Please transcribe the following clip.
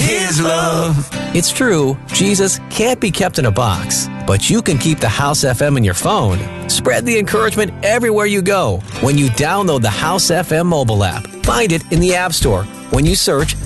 His love. It's true, Jesus can't be kept in a box, but you can keep the House FM in your phone. Spread the encouragement everywhere you go when you download the House FM mobile app. Find it in the App Store when you search